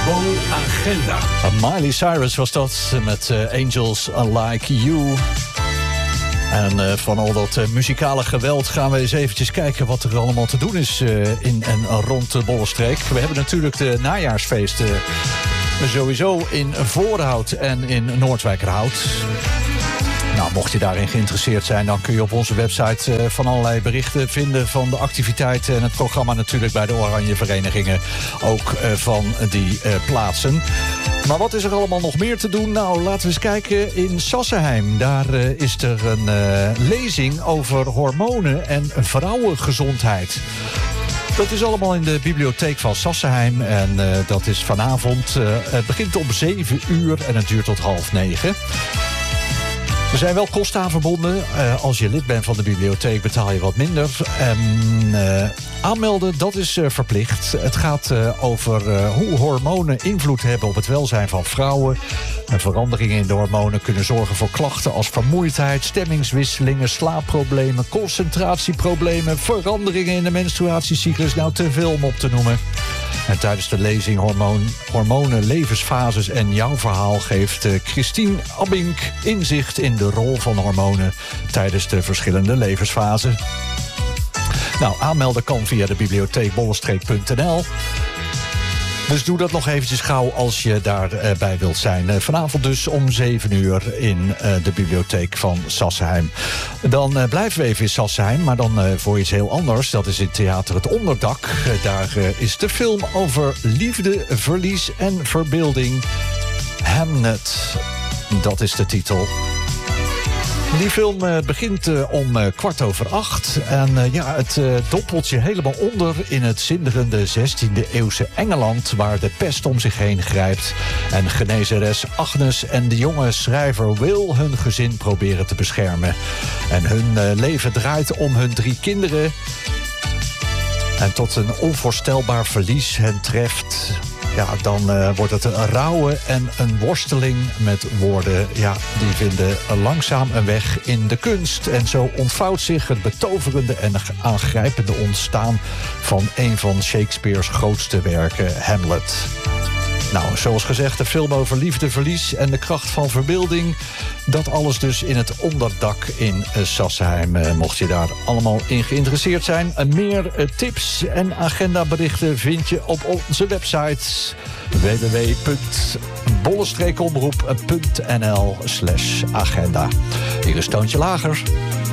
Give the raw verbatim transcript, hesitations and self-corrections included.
Agenda. Miley Cyrus was dat met uh, Angels Like You. En uh, van al dat uh, muzikale geweld gaan we eens eventjes kijken wat er allemaal te doen is uh, in en rond de Bollenstreek. We hebben natuurlijk de najaarsfeesten uh, sowieso in Voorhout en in Noordwijkerhout. Nou, mocht je daarin geïnteresseerd zijn, dan kun je op onze website uh, van allerlei berichten vinden van de activiteiten en het programma natuurlijk bij de Oranje Verenigingen ook uh, van die uh, plaatsen. Maar wat is er allemaal nog meer te doen? Nou, laten we eens kijken in Sassenheim. Daar uh, is er een uh, lezing over hormonen en vrouwengezondheid. Dat is allemaal in de bibliotheek van Sassenheim. En uh, dat is vanavond. Uh, het begint om zeven uur en het duurt tot half negen. Er zijn wel kosten aan verbonden. Uh, als je lid bent van de bibliotheek betaal je wat minder. En uh, aanmelden, dat is uh, verplicht. Het gaat uh, over uh, hoe hormonen invloed hebben op het welzijn van vrouwen. En veranderingen in de hormonen kunnen zorgen voor klachten als vermoeidheid, stemmingswisselingen, slaapproblemen, concentratieproblemen, veranderingen in de menstruatiecyclus. Nou, te veel om op te noemen. En tijdens de lezing hormoon, Hormonen, Levensfases en Jouw Verhaal geeft uh, Christine Abbink inzicht in de rol van hormonen tijdens de verschillende levensfasen. Nou, aanmelden kan via de bibliotheek bollenstreek punt n l. Dus doe dat nog eventjes gauw als je daarbij uh, wilt zijn. Uh, vanavond dus om zeven uur in uh, de bibliotheek van Sassenheim. Dan uh, blijven we even in Sassenheim, maar dan uh, voor iets heel anders. Dat is in Theater Het Onderdak. Uh, daar uh, is de film over liefde, verlies en verbeelding. Hamnet, dat is de titel. Die film uh, begint uh, om uh, kwart over acht. En uh, ja, het uh, doppelt je helemaal onder in het zinderende zestiende eeuwse Engeland, waar de pest om zich heen grijpt. En genezeres Agnes en de jonge schrijver Will hun gezin proberen te beschermen. En hun uh, leven draait om hun drie kinderen. En tot een onvoorstelbaar verlies hen treft. Ja, dan uh, wordt het een rouwen en een worsteling met woorden. Ja, die vinden langzaam een weg in de kunst. En zo ontvouwt zich het betoverende en aangrijpende ontstaan van een van Shakespeare's grootste werken, Hamlet. Nou, zoals gezegd, de film over liefde, verlies en de kracht van verbeelding. Dat alles dus in Het Onderdak in Sassenheim. Uh, mocht je daar allemaal in geïnteresseerd zijn. Uh, meer uh, tips en agendaberichten vind je op onze website w w w punt bollenstreekomroep punt n l slash agenda. Hier is Toontje Lager.